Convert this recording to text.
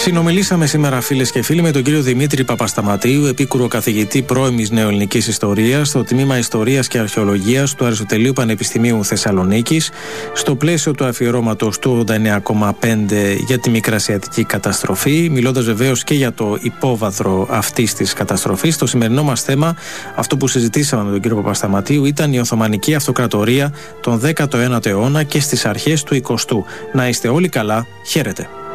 Συνομιλήσαμε σήμερα, φίλες και φίλοι, με τον κύριο Δημήτρη Παπασταματίου, επίκουρο καθηγητή πρώιμης νεοελληνικής ιστορίας στο τμήμα Ιστορίας και Αρχαιολογίας του Αριστοτελείου Πανεπιστημίου Θεσσαλονίκης, στο πλαίσιο του αφιερώματος του 89,5 για τη Μικρασιατική καταστροφή, μιλώντας βεβαίως και για το υπόβαθρο αυτής της καταστροφής. Το σημερινό μας θέμα, αυτό που συζητήσαμε με τον κύριο Παπασταματίου, ήταν η Οθωμανική Αυτοκρατορία τον 19ο αιώνα και στις αρχές του 20ου. Να είστε όλοι καλά, χαίρετε.